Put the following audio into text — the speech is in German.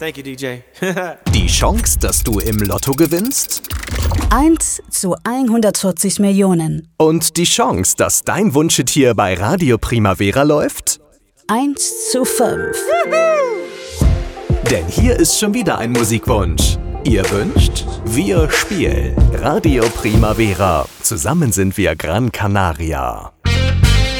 Thank you, DJ. Die Chance, dass du im Lotto gewinnst? 1 zu 140 Millionen. Und die Chance, dass dein Wunschetier bei Radio Primavera läuft? 1 zu 5. Denn hier ist schon wieder ein Musikwunsch. Ihr wünscht, wir spielen. Radio Primavera. Zusammen sind wir Gran Canaria.